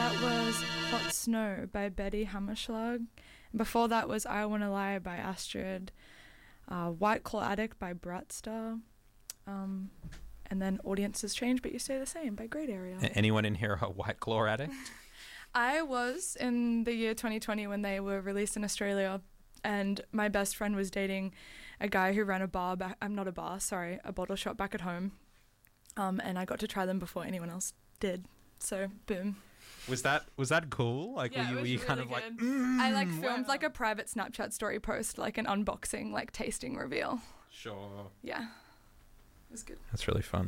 That was Hot Snow by Betty Hammerschlag. Before that was I Wanna Lie by Astrid. White Claw Addict by Bratstar. And then Audiences Change But You Stay the Same by Great Area. Anyone in here a White Claw addict? I was in the year 2020 when they were released in Australia, and my best friend was dating a guy who ran a bottle shop back at home. And I got to try them before anyone else did. So, boom. Was that cool? Like, yeah, were you really kind of good. like, I filmed like a private Snapchat story post, like an unboxing, like tasting reveal. Sure. Yeah. It was good. That's really fun.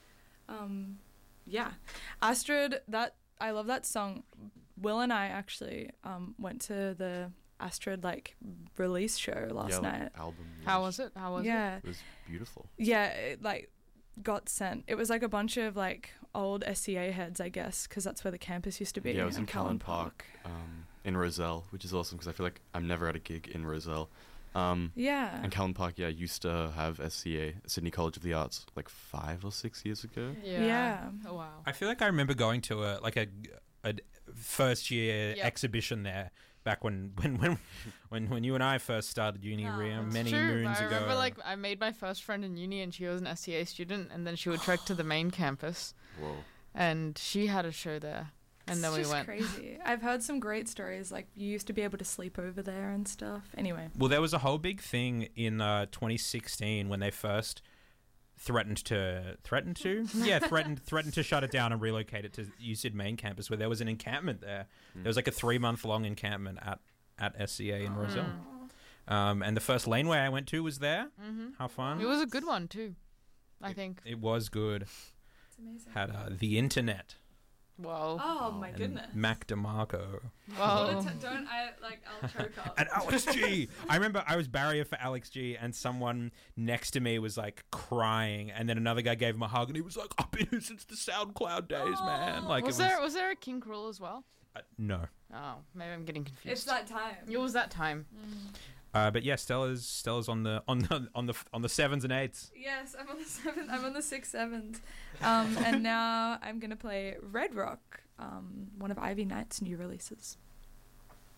Yeah. Astrid, I love that song. Will and I actually went to the Astrid release show last night. Album. How was it? Yeah. It was beautiful. Yeah, it got sent. It was a bunch of old SCA heads, I guess, because that's where the campus used to be. Yeah, it was in Callan Park, in Rozelle, which is awesome because I feel like I'm never at a gig in Rozelle. Yeah. And Callan Park, used to have SCA, Sydney College of the Arts, 5 or 6 years ago. Yeah. Oh, wow. I feel like I remember going to a first year exhibition there back when you and I first started uni, many moons ago. I remember I made my first friend in uni and she was an SCA student, and then she would trek to the main campus. Whoa. And she had a show there. And then we went. It's crazy. I've heard some great stories. You used to be able to sleep over there and stuff. Anyway. Well, there was a whole big thing in 2016 when they first threatened to shut it down and relocate it to USyd main campus, where there was an encampment there. There was a 3-month-long encampment at SCA in Rozelle. And the first laneway I went to was there. Mm-hmm. How fun. It was a good one too, I think. It was good. It's amazing. Had the internet. Whoa. Oh my goodness. Mac DeMarco. Whoa. I'll choke up. And Alex G. I remember I was barrier for Alex G, and someone next to me was crying, and then another guy gave him a hug, and he was like, "I've been here since the SoundCloud days, man." Was there a King Cruel as well? No. Oh, maybe I'm getting confused. It's that time. It was that time. But yeah, Stella's on the sevens and eights. Yes, I'm on the 7th. I'm on the 6 7s. And now I'm gonna play Red Rock, one of Ivy Knight's new releases.